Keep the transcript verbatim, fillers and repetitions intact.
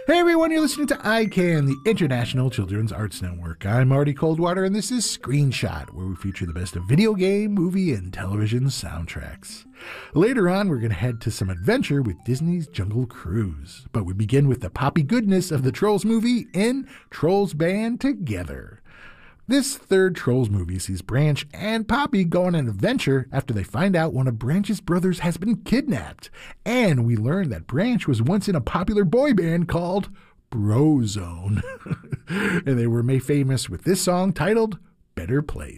Hey everyone, you're listening to I CAN, the International Children's Arts Network. I'm Marty Coldwater, and this is Screenshot, where we feature the best of video game, movie, and television soundtracks. Later on, we're going to head to some adventure with Disney's Jungle Cruise. But we begin with the poppy goodness of the Trolls movie in Trolls Band Together. This third Trolls movie sees Branch and Poppy go on an adventure after they find out one of Branch's brothers has been kidnapped. And we learn that Branch was once in a popular boy band called Brozone. And they were made famous with this song titled Better Place.